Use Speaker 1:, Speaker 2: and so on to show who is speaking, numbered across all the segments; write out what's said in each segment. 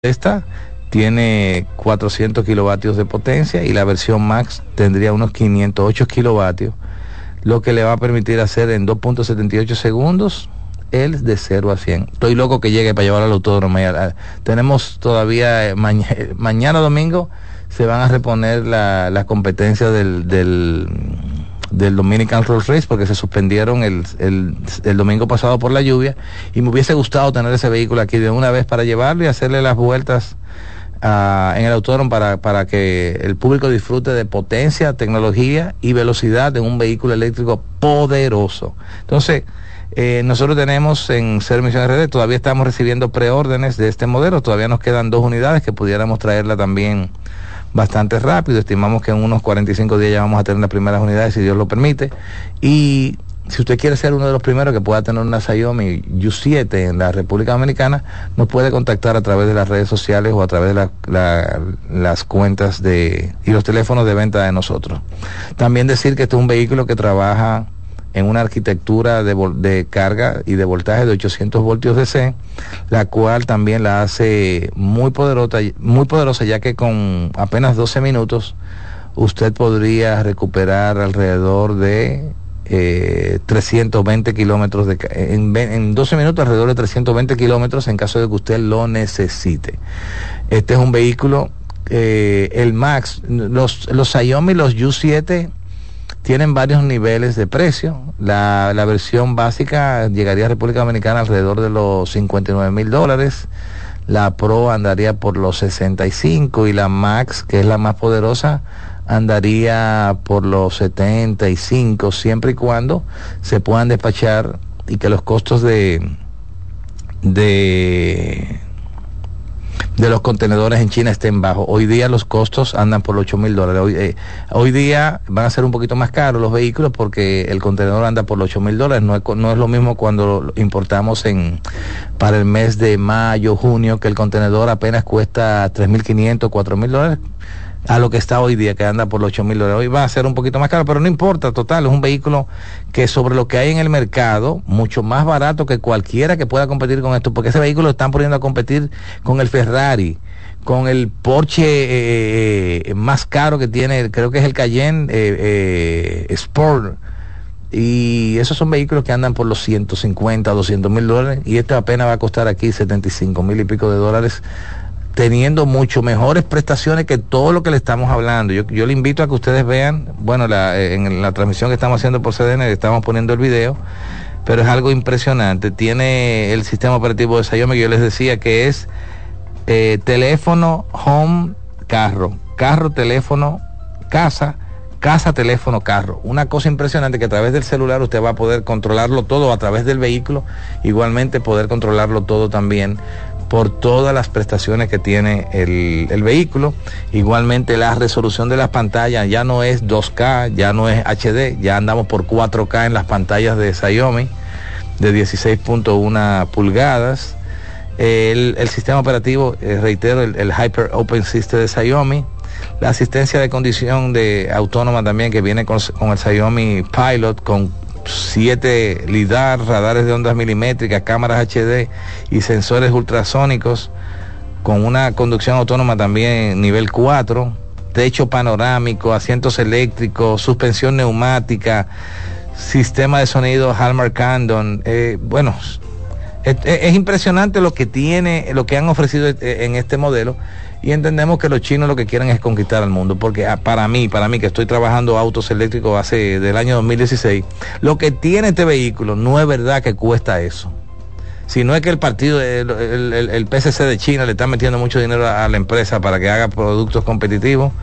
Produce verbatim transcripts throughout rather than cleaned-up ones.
Speaker 1: Esta tiene cuatrocientos kilovatios de potencia y la versión Max tendría unos quinientos ocho kilovatios, lo que le va a permitir hacer en dos punto setenta y ocho segundos el de cero a cien. Estoy loco que llegue para llevar al autódromo. Tenemos todavía, eh, maña, mañana domingo se van a reponer la, las competencias del, del, del Dominican Road Race porque se suspendieron el, el, el domingo pasado por la lluvia, y me hubiese gustado tener ese vehículo aquí de una vez para llevarlo y hacerle las vueltas Uh, en el autódromo para, para que el público disfrute de potencia, tecnología y velocidad de un vehículo eléctrico poderoso. Entonces, eh, nosotros tenemos en Cero Emisiones R D, todavía estamos recibiendo preórdenes de este modelo, todavía nos quedan dos unidades que pudiéramos traerla también bastante rápido. Estimamos que en unos cuarenta y cinco días ya vamos a tener las primeras unidades, si Dios lo permite. Y si usted quiere ser uno de los primeros que pueda tener una Xiaomi U siete en la República Dominicana, nos puede contactar a través de las redes sociales o a través de la, la, las cuentas de y los teléfonos de venta de nosotros. También decir que este es un vehículo que trabaja en una arquitectura de, de carga y de voltaje de ochocientos voltios D C, la cual también la hace muy poderosa, muy poderosa, ya que con apenas doce minutos usted podría recuperar alrededor de Eh, trescientos veinte kilómetros de en, en doce minutos, alrededor de trescientos veinte kilómetros en caso de que usted lo necesite. Este es un vehículo, eh, el Max, los, los Xiaomi, los U siete tienen varios niveles de precio. La, la versión básica llegaría a República Dominicana alrededor de los cincuenta y nueve mil dólares. La Pro andaría por los sesenta y cinco y la Max, que es la más poderosa, andaría por los setenta y cinco, siempre y cuando se puedan despachar y que los costos de de de los contenedores en China estén bajos. Hoy día los costos andan por los ocho mil dólares. Hoy, eh, hoy día van a ser un poquito más caros los vehículos porque el contenedor anda por los ocho mil dólares. No es, no es lo mismo cuando importamos en para el mes de mayo, junio, que el contenedor apenas cuesta tres mil quinientos, cuatro mil dólares, a lo que está hoy día, que anda por los ocho mil dólares. Hoy va a ser un poquito más caro, pero no importa, total, es un vehículo que sobre lo que hay en el mercado, mucho más barato que cualquiera que pueda competir con esto, porque ese vehículo lo están poniendo a competir con el Ferrari, con el Porsche eh, eh, más caro que tiene, creo que es el Cayenne eh, eh, Sport, y esos son vehículos que andan por los ciento cincuenta, doscientos mil dólares, y este apenas va a costar aquí setenta y cinco mil y pico de dólares, teniendo mucho mejores prestaciones que todo lo que le estamos hablando. Yo, yo le invito a que ustedes vean, bueno, la, en la transmisión que estamos haciendo por C D N, le estamos poniendo el video, pero es algo impresionante. Tiene el sistema operativo de Xiaomi que yo les decía que es eh, teléfono, home, carro, carro, teléfono, casa, casa, teléfono, carro. Una cosa impresionante que a través del celular usted va a poder controlarlo todo, a través del vehículo, igualmente poder controlarlo todo también por todas las prestaciones que tiene el, el vehículo. Igualmente la resolución de las pantallas ya no es dos K, ya no es H D, ya andamos por cuatro K en las pantallas de Xiaomi de dieciséis punto uno pulgadas. El, el sistema operativo, eh, reitero, el, el Hyper Open System de Xiaomi. La asistencia de conducción de autónoma también que viene con, con el Xiaomi Pilot, con siete lidar, radares de ondas milimétricas, cámaras H D y sensores ultrasónicos, con una conducción autónoma también nivel cuatro, techo panorámico, asientos eléctricos, suspensión neumática, sistema de sonido Hallmark Kandon. Eh, bueno, es, es impresionante lo que tiene, lo que han ofrecido en este modelo. Y entendemos que los chinos lo que quieren es conquistar al mundo, porque para mí, para mí que estoy trabajando autos eléctricos hace del año dos mil dieciséis, lo que tiene este vehículo no es verdad que cuesta eso. Si no es que el partido, el, el, el, el P C C de China le está metiendo mucho dinero a, a la empresa para que haga productos competitivos,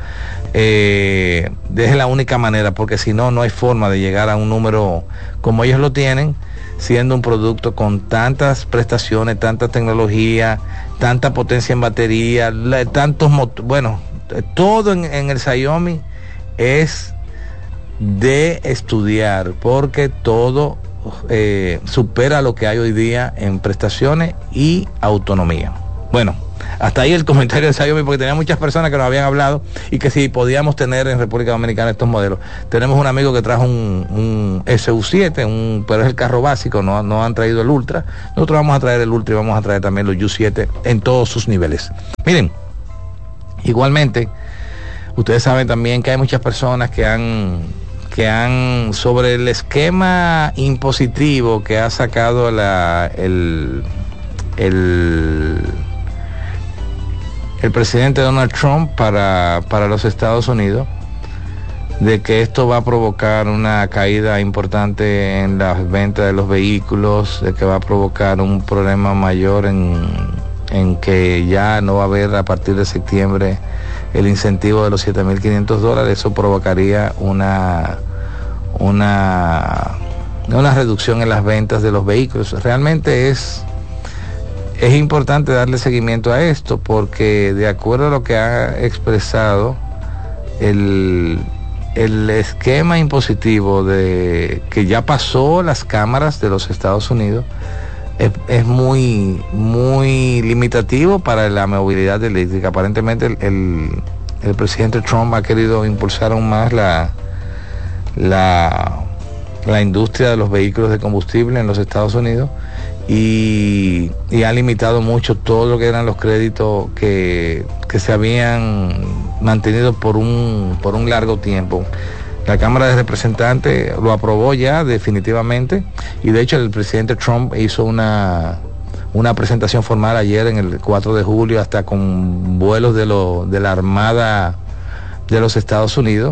Speaker 1: eh, es la única manera, porque si no, no hay forma de llegar a un número como ellos lo tienen, siendo un producto con tantas prestaciones, tanta tecnología, tanta potencia en batería, la, tantos mot- bueno, todo en, en el Xiaomi es de estudiar, porque todo eh, supera lo que hay hoy día en prestaciones y autonomía. Bueno, hasta ahí el comentario de Xiaomi, porque tenía muchas personas que nos habían hablado y que si podíamos tener en República Dominicana estos modelos. Tenemos un amigo que trajo un, un S U siete, un, pero es el carro básico, no, no han traído el Ultra. Nosotros vamos a traer el Ultra y vamos a traer también los U siete en todos sus niveles. Miren, igualmente, ustedes saben también que hay muchas personas que han, que han, sobre el esquema impositivo que ha sacado la, el, el, el presidente Donald Trump para, para los Estados Unidos, de que esto va a provocar una caída importante en las ventas de los vehículos, de que va a provocar un problema mayor en, en que ya no va a haber a partir de septiembre el incentivo de los siete mil quinientos dólares. Eso provocaría una, una, una reducción en las ventas de los vehículos. Realmente es, es importante darle seguimiento a esto, porque de acuerdo a lo que ha expresado el... el esquema impositivo de que ya pasó las cámaras de los Estados Unidos es, es muy muy limitativo para la movilidad eléctrica. Aparentemente el, el, el presidente Trump ha querido impulsar aún más la, la, la industria de los vehículos de combustible en los Estados Unidos y, y ha limitado mucho todo lo que eran los créditos que, que se habían mantenido por un, por un largo tiempo. La Cámara de Representantes lo aprobó ya definitivamente, y de hecho el presidente Trump hizo una, una presentación formal ayer en el cuatro de julio, hasta con vuelos de, lo, de la Armada de los Estados Unidos.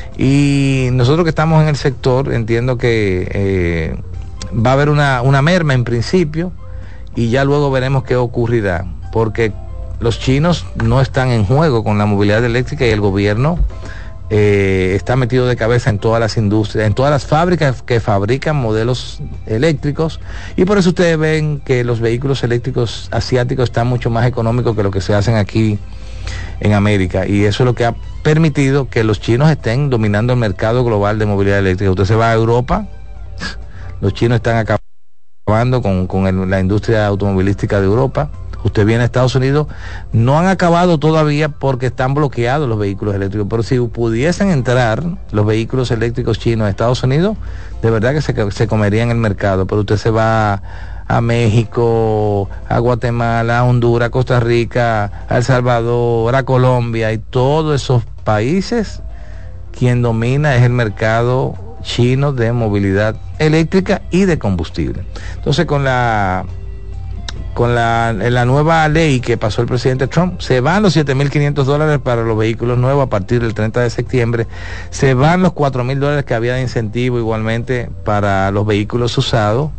Speaker 1: Y nosotros que estamos en el sector, entiendo que eh, va a haber una, una merma en principio, y ya luego veremos qué ocurrirá, porque los chinos no están en juego con la movilidad eléctrica, y el gobierno eh, está metido de cabeza en todas las industrias, en todas las fábricas que fabrican modelos eléctricos, y por eso ustedes ven que los vehículos eléctricos asiáticos están mucho más económicos que lo que se hacen aquí en América, y eso es lo que ha permitido que los chinos estén dominando el mercado global de movilidad eléctrica. Usted se va a Europa, los chinos están acabando con, con el, la industria automovilística de Europa. Usted viene a Estados Unidos, no han acabado todavía porque están bloqueados los vehículos eléctricos, pero si pudiesen entrar los vehículos eléctricos chinos a Estados Unidos, de verdad que se, se comerían el mercado. Pero usted se va a México, a Guatemala, a Honduras, a Costa Rica, a El Salvador, a Colombia, y todos esos países, quien domina es el mercado chino de movilidad eléctrica y de combustible. Entonces, con la con la, la nueva ley que pasó el presidente Trump, se van los siete mil quinientos dólares para los vehículos nuevos a partir del treinta de septiembre, se van los cuatro mil dólares que había de incentivo igualmente para los vehículos usados,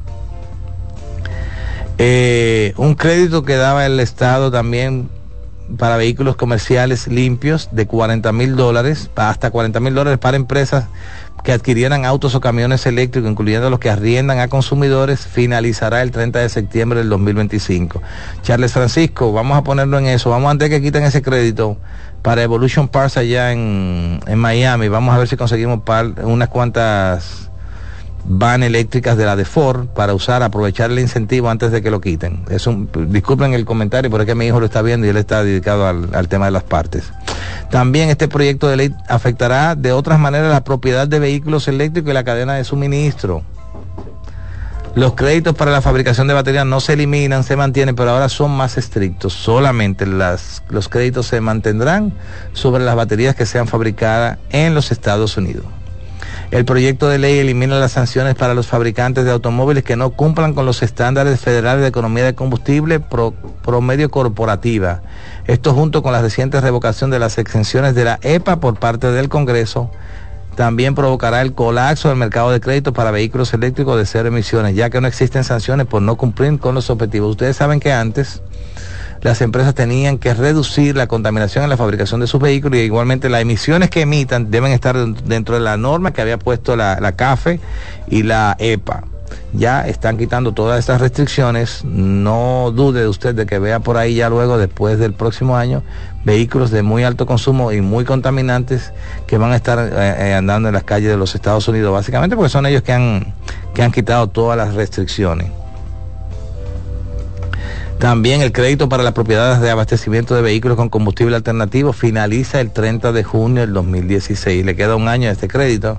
Speaker 1: eh, un crédito que daba el Estado también para vehículos comerciales limpios de cuarenta mil dólares, hasta cuarenta mil dólares para empresas que adquirieran autos o camiones eléctricos, incluyendo los que arriendan a consumidores, finalizará el treinta de septiembre del dos mil veinticinco. Charles Francisco, vamos a ponerlo en eso, vamos antes que quiten ese crédito para Evolution Parts allá en, en Miami, vamos a ver si conseguimos par, unas cuantas van eléctricas de la de Ford para usar, aprovechar el incentivo antes de que lo quiten. Es un, disculpen el comentario, pero es que mi hijo lo está viendo y él está dedicado al, al tema de las partes. También este proyecto de ley afectará de otras maneras la propiedad de vehículos eléctricos y la cadena de suministro. Los créditos para la fabricación de baterías no se eliminan, se mantienen, pero ahora son más estrictos. Solamente las, los créditos se mantendrán sobre las baterías que sean fabricadas en los Estados Unidos. El proyecto de ley elimina las sanciones para los fabricantes de automóviles que no cumplan con los estándares federales de economía de combustible pro, promedio corporativa. Esto, junto con la reciente revocación de las exenciones de la E P A por parte del Congreso, también provocará el colapso del mercado de crédito para vehículos eléctricos de cero emisiones, ya que no existen sanciones por no cumplir con los objetivos. Ustedes saben que antes las empresas tenían que reducir la contaminación en la fabricación de sus vehículos, y igualmente las emisiones que emitan deben estar dentro de la norma que había puesto la, la C A F E y la E P A. Ya están quitando todas estas restricciones. No dude usted de que vea por ahí ya luego, después del próximo año, vehículos de muy alto consumo y muy contaminantes que van a estar eh, andando en las calles de los Estados Unidos, básicamente porque son ellos que han, que han quitado todas las restricciones. También el crédito para las propiedades de abastecimiento de vehículos con combustible alternativo finaliza el treinta de junio del dos mil dieciséis. Le queda un año a este crédito.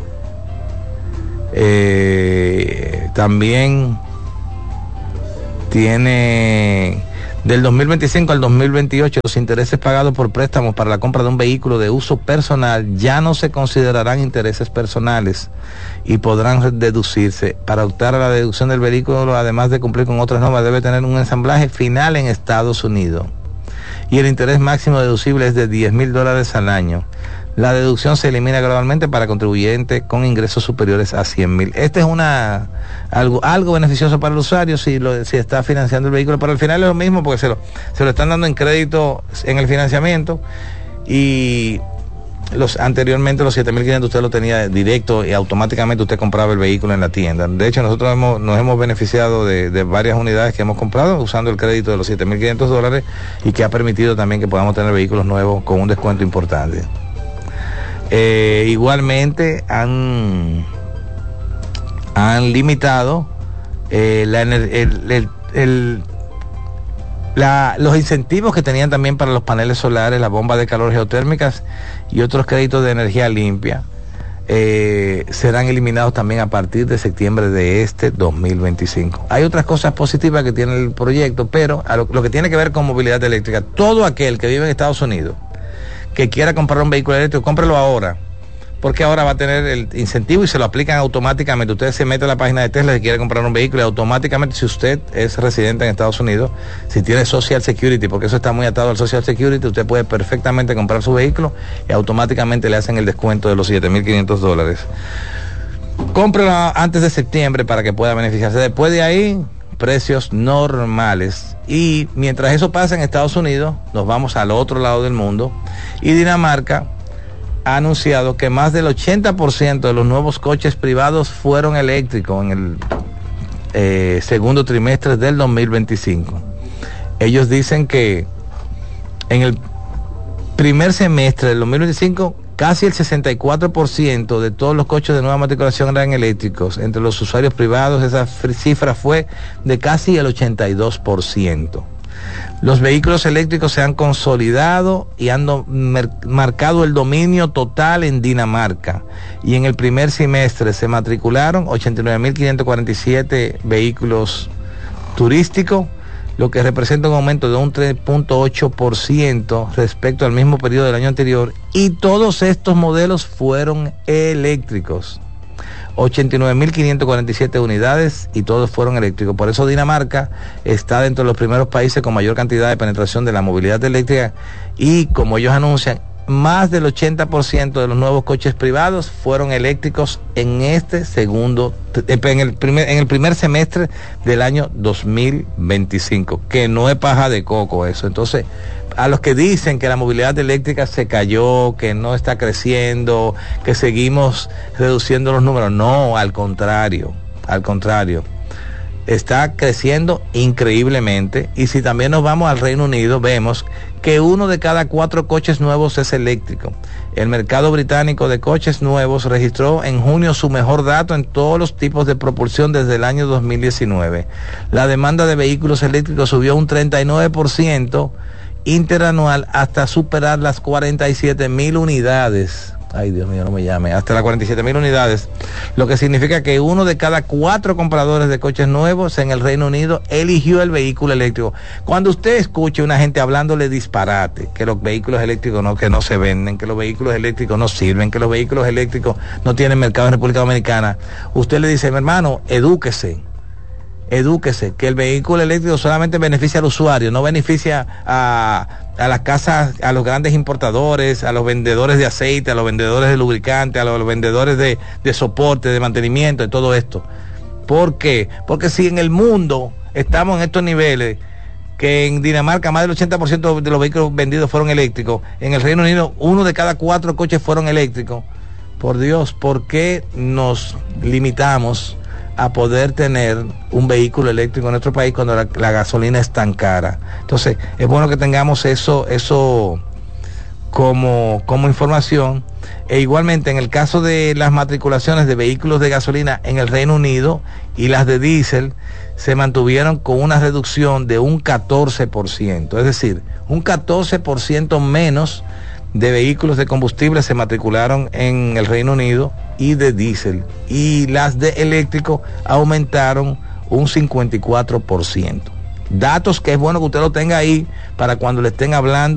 Speaker 1: Eh, también tiene del dos mil veinticinco al dos mil veintiocho los intereses pagados por préstamos para la compra de un vehículo de uso personal ya no se considerarán intereses personales y podrán deducirse. Para optar a la deducción del vehículo, además de cumplir con otras normas, debe tener un ensamblaje final en Estados Unidos y el interés máximo deducible es de diez mil dólares al año. La deducción se elimina gradualmente para contribuyentes con ingresos superiores a cien mil. Este es una algo algo beneficioso para el usuario si lo, si está financiando el vehículo, pero al final es lo mismo porque se lo, se lo están dando en crédito en el financiamiento y los anteriormente los siete mil quinientos usted lo tenía directo y automáticamente usted compraba el vehículo en la tienda. De hecho, nosotros hemos, nos hemos beneficiado de, de varias unidades que hemos comprado usando el crédito de los siete mil quinientos dólares y que ha permitido también que podamos tener vehículos nuevos con un descuento importante. Eh, igualmente han han limitado eh, la, el, el, el, la, los incentivos que tenían también para los paneles solares, las bombas de calor geotérmicas y otros créditos de energía limpia. Eh, serán eliminados también a partir de septiembre de este dos mil veinticinco. Hay otras cosas positivas que tiene el proyecto, pero a lo, lo que tiene que ver con movilidad eléctrica, todo aquel que vive en Estados Unidos que quiera comprar un vehículo eléctrico, cómprelo ahora, porque ahora va a tener el incentivo y se lo aplican automáticamente. Usted se mete a la página de Tesla y quiere comprar un vehículo y automáticamente, si usted es residente en Estados Unidos, si tiene Social Security, porque eso está muy atado al Social Security, usted puede perfectamente comprar su vehículo y automáticamente le hacen el descuento de los siete mil quinientos dólares. Cómprelo antes de septiembre para que pueda beneficiarse. Después de ahí, precios normales. Y mientras eso pasa en Estados Unidos, nos vamos al otro lado del mundo y Dinamarca ha anunciado que más del ochenta por ciento de los nuevos coches privados fueron eléctricos en el eh, segundo trimestre del dos mil veinticinco. Ellos dicen que en el primer semestre del dos mil veinticinco casi el sesenta y cuatro por ciento de todos los coches de nueva matriculación eran eléctricos. Entre los usuarios privados esa cifra fue de casi el ochenta y dos por ciento. Los vehículos eléctricos se han consolidado y han do, mer, marcado el dominio total en Dinamarca. Y en el primer semestre se matricularon ochenta y nueve mil quinientos cuarenta y siete vehículos turísticos, lo que representa un aumento de un tres punto ocho por ciento respecto al mismo periodo del año anterior, y todos estos modelos fueron eléctricos. ochenta y nueve mil quinientos cuarenta y siete unidades y todos fueron eléctricos. Por eso Dinamarca está dentro de los primeros países con mayor cantidad de penetración de la movilidad eléctrica y, como ellos anuncian, más del ochenta por ciento de los nuevos coches privados fueron eléctricos en este segundo, en el primer, en el primer semestre del año dos mil veinticinco, que no es paja de coco eso. Entonces, a los que dicen que la movilidad eléctrica se cayó, que no está creciendo, que seguimos reduciendo los números, no, al contrario, al contrario. Está creciendo increíblemente, y si también nos vamos al Reino Unido, vemos que uno de cada cuatro coches nuevos es eléctrico. El mercado británico de coches nuevos registró en junio su mejor dato en todos los tipos de propulsión desde el año dos mil diecinueve. La demanda de vehículos eléctricos subió un treinta y nueve por ciento interanual hasta superar las cuarenta y siete mil unidades. Ay, Dios mío, no me llame. Hasta las cuarenta y siete mil unidades, lo que significa que uno de cada cuatro compradores de coches nuevos en el Reino Unido eligió el vehículo eléctrico. Cuando usted escuche a una gente hablándole disparate, que los vehículos eléctricos no, que no se venden, que los vehículos eléctricos no sirven, que los vehículos eléctricos no tienen mercado en República Dominicana, usted le dice, mi hermano, edúquese. Edúquese, que el vehículo eléctrico solamente beneficia al usuario, no beneficia a, a las casas, a los grandes importadores, a los vendedores de aceite, a los vendedores de lubricante, a los vendedores de, de soporte, de mantenimiento, de todo esto. ¿Por qué? Porque si en el mundo estamos en estos niveles, que en Dinamarca más del ochenta por ciento de los vehículos vendidos fueron eléctricos, en el Reino Unido uno de cada cuatro coches fueron eléctricos, por Dios, ¿por qué nos limitamos a poder tener un vehículo eléctrico en nuestro país cuando la, la gasolina es tan cara? Entonces, es bueno que tengamos eso, eso como, como información. E igualmente en el caso de las matriculaciones de vehículos de gasolina en el Reino Unido y las de diésel, se mantuvieron con una reducción de un catorce por ciento, es decir, un catorce por ciento menos de vehículos de combustible se matricularon en el Reino Unido y de diésel, y las de eléctrico aumentaron un cincuenta y cuatro por ciento. Datos que es bueno que usted lo tenga ahí para cuando le estén hablando